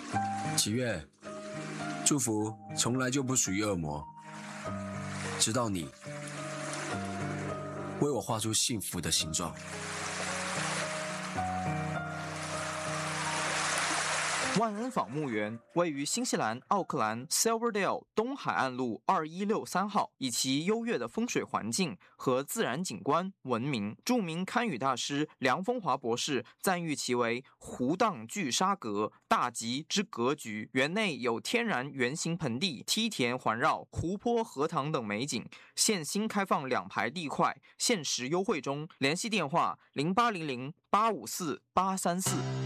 启月，祝福从来就不属于恶魔，直到你为我画出幸福的形状。 万恩坊墓园位于新西兰奥克兰 Silverdale 东海岸路2163号，以其优越的风水环境和自然景观闻名。著名堪舆大师梁风华博士赞誉其为湖荡聚沙阁，大吉之格局。园内有天然圆形盆地、梯田环绕、湖泊、荷塘等美景。现新开放2排地块，限时优惠中。联系电话：0800854834。